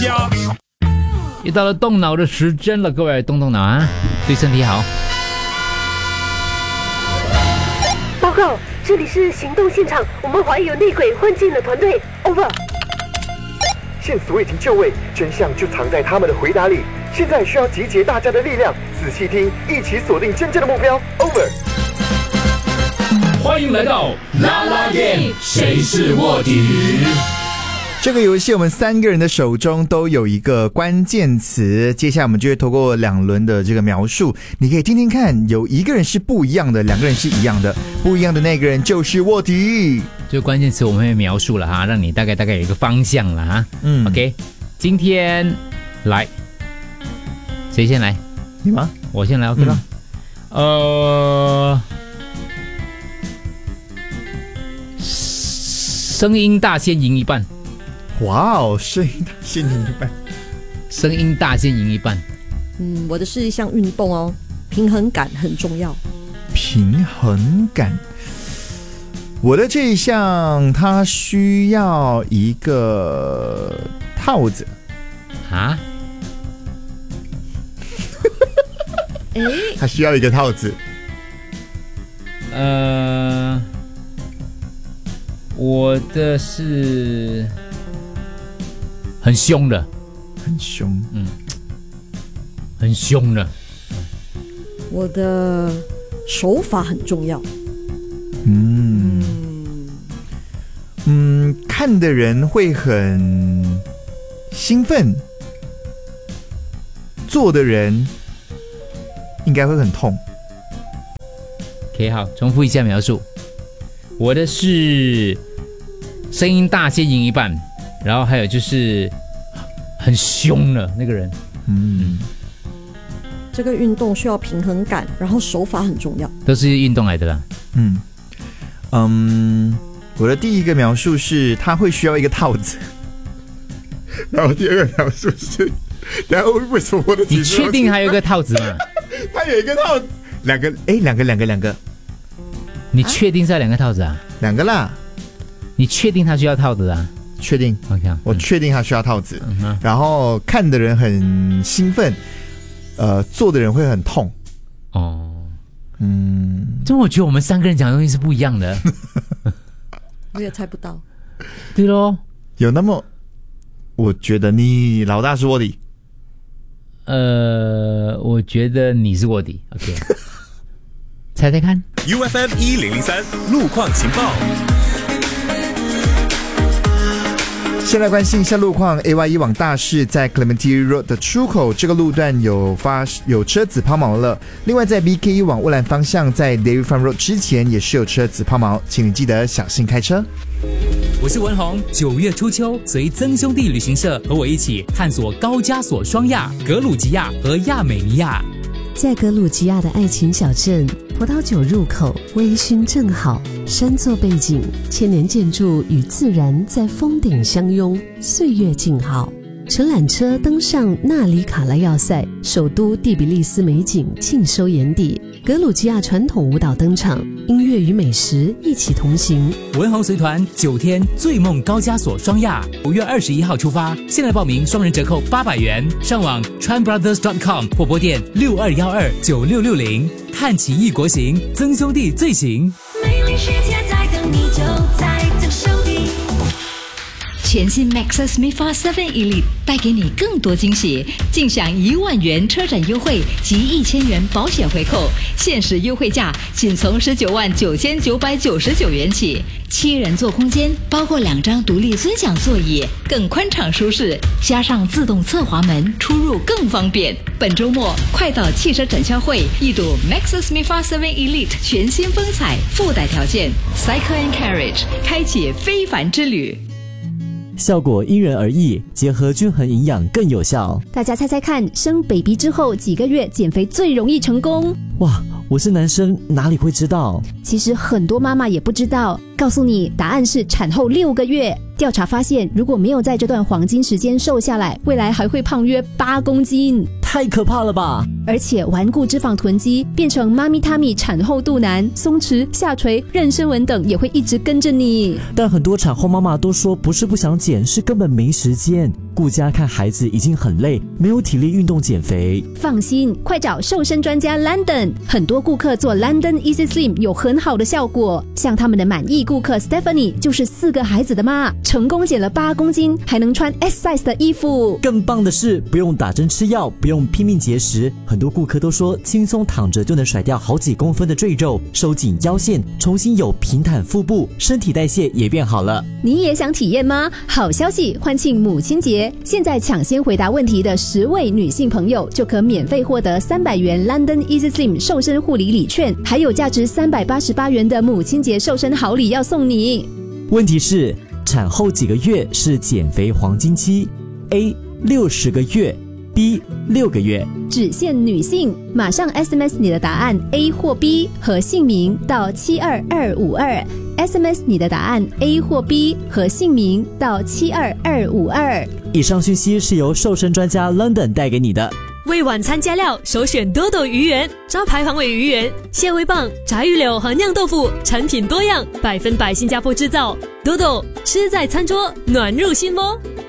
家。 又到了动脑的时间了，各位动动脑啊，对身体好。 报告，这里是行动现场，我们怀疑有内鬼混进了团队。Over。 线索已经就位，真相就藏在他们的回答里。现在需要集结大家的力量，仔细听，一起锁定真正的目标。Over。 欢迎来到啦啦 game， 谁是卧底？ 这个游戏我们3个人的手中都有一个关键词，接下来我们就会透过2轮的这个描述，你可以听听看，有一个人是不一样的，2个人是一样的，不一样的那个人就是卧底。 这个关键词我们会描述了哈，让你大概有一个方向了哈。OK， 今天来，谁先来？ 你吗？ 我先来 OK 了。声音大先赢一半。 哇哦，声音大先赢一半。 声音大先赢一半。 我的是一项运动哦，平衡感很重要。 平衡感，我的这一项它需要一个套子啊。 它需要一个套子。 我的是很凶的， 很凶， 很凶的。 我的手法很重要。 看的人会很兴奋，做的人应该会很痛。 OK， 好，重复一下描述。我的是声音大先赢一半，然后还有就是很凶的那个人。 这个运动需要平衡感，然后手法很重要。 都是运动来的啦。 我的第一个描述是他会需要一个套子，然后第二个描述是，然后为什么我的你确定还有一个套子吗？ 他有一个套子，两个。 你确定是要2个套子啊 ？2个啦。 你确定他需要套子啊？ 确定。 OK， 我确定他需要套子。然后看的人很兴奋，做的人会很痛。 这我觉得我们3个人讲的东西是不一样的。 我也猜不到。 对咯， 有那么，我觉得你老大是卧底。 我觉得你是卧底。OK， 猜猜看。 UFM 1003路况情报。 先来关心一下路况 ，AY1 往大市在 Clementi Road 的出口这个路段有车子抛锚了。另外在 BK1 往乌兰方向在 Dairy Farm Road 之前也是有车子抛锚，请你记得小心开车。 我是文宏，9月初秋，随曾兄弟旅行社和我一起探索高加索双亚、格鲁吉亚和亚美尼亚。 在格鲁吉亚的爱情小镇，葡萄酒入口，微醺正好，山作背景，千年建筑与自然在峰顶相拥，岁月静好。乘缆车登上纳里卡拉要塞，首都第比利斯美景尽收眼底。格鲁吉亚传统舞蹈登场，音乐与美食一起同行。 文宏随团9天醉梦高加索双亚，5月21号出发，现在报名双人折扣800元，上网 tranbrothers.com 或拨电62129660，看齐异国行，曾兄弟最行。 美丽世界在等你，就在曾兄弟。全新 Maxus MIFA 7 Elite 带给你更多惊喜，尽享1万元车展优惠及1000元保险回扣，限时优惠价仅从199999元起。7人座空间，包括2张独立尊享座椅，更宽敞舒适，加上自动侧滑门，出入更方便。本周末快到汽车展销会一睹 Maxus MIFA 7 Elite 全新风采，附带条件 Cycle and Carriage 开启非凡之旅。 效果因人而异，结合均衡营养更有效。 大家猜猜看，生 baby 之后几个月减肥最容易成功？ 哇，我是男生，哪里会知道？ 其实很多妈妈也不知道。告诉你，答案是产后6个月。调查发现，如果没有在这段黄金时间瘦下来，未来还会胖约8公斤。 太可怕了吧！ 而且顽固脂肪囤积，变成妈咪他咪产后肚腩、松弛、下垂、妊娠纹等也会一直跟着你。 但很多产后妈妈都说，不是不想减，是根本没时间。 顾家看孩子已经很累，没有体力运动减肥。 放心，快找瘦身专家 London， 很多顾客做 London Easy Slim 有很好的效果，像他们的满意顾客 Stephanie 就是4个孩子的妈，成功减了8公斤，还能穿 S size 的衣服。 更棒的是，不用打针吃药，不用拼命节食，很多顾客都说轻松躺着就能甩掉好几公分的赘肉，收紧腰线，重新有平坦腹部，身体代谢也变好了。 你也想体验吗？好消息，欢庆母亲节，现在抢先回答问题的10位女性朋友就可免费获得300元 London Easy Slim 瘦身护理礼券，还有价值388元的母亲节瘦身好礼要送你。 问题是，产后几个月是减肥黄金期？ A 60个月， B 6个月。 只限女性，马上 SMS 你的答案 A 或 B 和姓名到72252， SMS 你的答案 A 或 B 和姓名到72252。 以上讯息是由瘦身专家 London 带给你的。 为晚餐加料，首选多多鱼圆，招牌黄尾鱼圆、蟹味棒、炸鱼柳和酿豆腐，产品多样，100%新加坡制造。多多吃在餐桌，暖入心窝。